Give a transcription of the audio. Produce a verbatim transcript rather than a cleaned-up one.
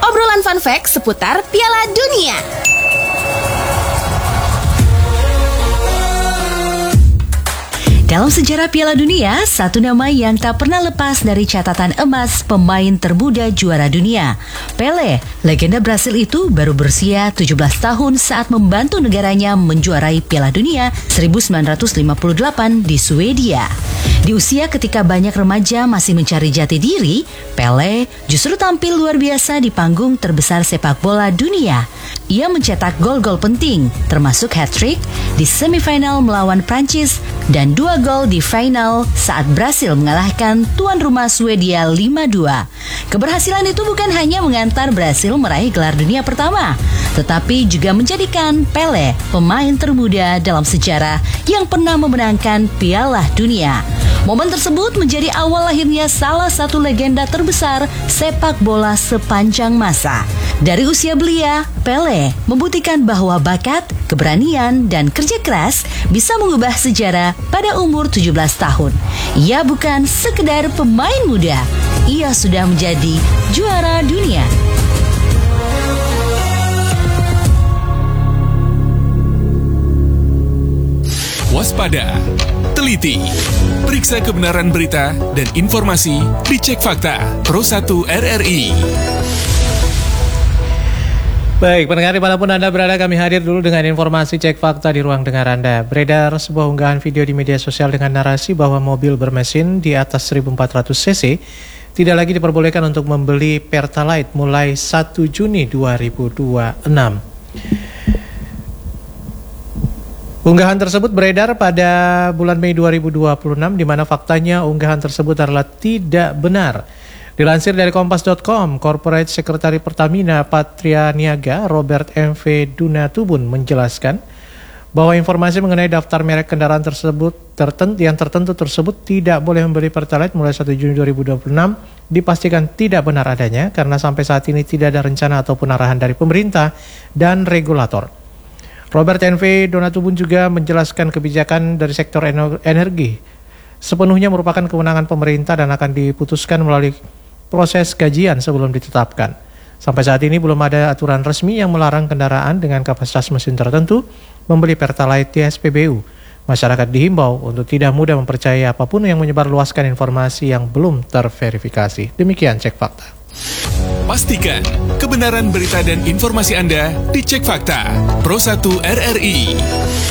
Obrolan fun fact seputar Piala Dunia. Dalam sejarah Piala Dunia, satu nama yang tak pernah lepas dari catatan emas pemain termuda juara dunia. Pelé, legenda Brasil itu baru berusia tujuh belas tahun saat membantu negaranya menjuarai Piala Dunia seribu sembilan ratus lima puluh delapan di Swedia. Di usia ketika banyak remaja masih mencari jati diri, Pelé justru tampil luar biasa di panggung terbesar sepak bola dunia. Ia mencetak gol-gol penting, termasuk hat-trick di semifinal melawan Prancis dan dua gol di final saat Brasil mengalahkan tuan rumah Swedia lima dua. Keberhasilan itu bukan hanya mengantar Brasil meraih gelar dunia pertama, tetapi juga menjadikan Pelé pemain termuda dalam sejarah yang pernah memenangkan Piala Dunia. Momen tersebut menjadi awal lahirnya salah satu legenda terbesar sepak bola sepanjang masa. Dari usia belia, Pelé membuktikan bahwa bakat, keberanian, dan kerja keras bisa mengubah sejarah pada umur tujuh belas tahun. Ia bukan sekedar pemain muda, ia sudah menjadi juara dunia. Waspada, teliti, periksa kebenaran berita dan informasi di Cek Fakta Pro satu R R I. Baik, pendengar dimanapun Anda berada, kami hadir dulu dengan informasi Cek Fakta di ruang dengar Anda. Beredar sebuah unggahan video di media sosial dengan narasi bahwa mobil bermesin di atas seribu empat ratus cc tidak lagi diperbolehkan untuk membeli Pertalite mulai satu Juni dua ribu dua puluh enam. Unggahan tersebut beredar pada bulan Mei dua ribu dua puluh enam, di mana faktanya unggahan tersebut adalah tidak benar. Dilansir dari kompas dot com, Corporate Sekretari Pertamina Patria Niaga Robert M V Dunatubun menjelaskan bahwa informasi mengenai daftar merek kendaraan tersebut tertentu yang tertentu tersebut tidak boleh membeli Pertalite mulai satu Juni dua ribu dua puluh enam dipastikan tidak benar adanya karena sampai saat ini tidak ada rencana ataupun arahan dari pemerintah dan regulator. Robert M V Donatubun juga menjelaskan kebijakan dari sektor energi sepenuhnya merupakan kewenangan pemerintah dan akan diputuskan melalui proses kajian sebelum ditetapkan. Sampai saat ini belum ada aturan resmi yang melarang kendaraan dengan kapasitas mesin tertentu membeli Pertalite di S P B U. Masyarakat dihimbau untuk tidak mudah mempercayai apapun yang menyebarluaskan informasi yang belum terverifikasi. Demikian Cek Fakta. Pastikan kebenaran berita dan informasi Anda di Cek Fakta Pro satu R R I.